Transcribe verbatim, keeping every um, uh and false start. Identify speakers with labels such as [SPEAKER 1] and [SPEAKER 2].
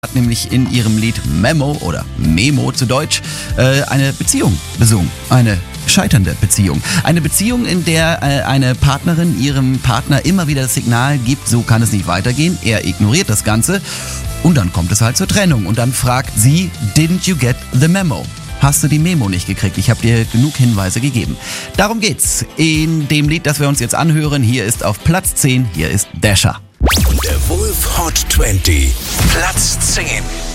[SPEAKER 1] Hat nämlich in ihrem Lied Memo oder Memo zu Deutsch äh, eine Beziehung besungen. Eine scheiternde Beziehung. Eine Beziehung, in der äh, eine Partnerin ihrem Partner immer wieder das Signal gibt, so kann es nicht weitergehen. Er ignoriert das Ganze und dann kommt es halt zur Trennung. Und dann fragt sie, didn't you get the memo? Hast du die Memo nicht gekriegt? Ich habe dir genug Hinweise gegeben. Darum geht's in dem Lied, das wir uns jetzt anhören. Hier ist auf Platz zehn, hier ist Dasher.
[SPEAKER 2] Der Wolf Hot zwanzig, Platz zehn.